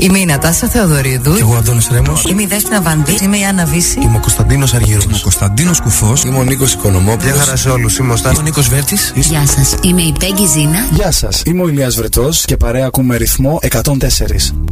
Είμαι η Νατάσα Θεοδωρίδου. Και εγώ Αντώνης Ρέμος. Είμαι η Δέσποινα Βανδύ. Είμαι η Άννα Βύση. Είμαι ο Κωνσταντίνος Αργύρος. Είμαι ο Κωνσταντίνος Κουφός. Είμαι ο Νίκος Οικονομόπουλος. Γεια χαρά σε όλους. Είμαι ο Νίκος Βέρτης. Γεια σας. Είμαι η Πέγγι Ζήνα. Γεια σας. Είμαι ο Ηλίας Βρετός και παρέα ακούμε ρυθμό 104.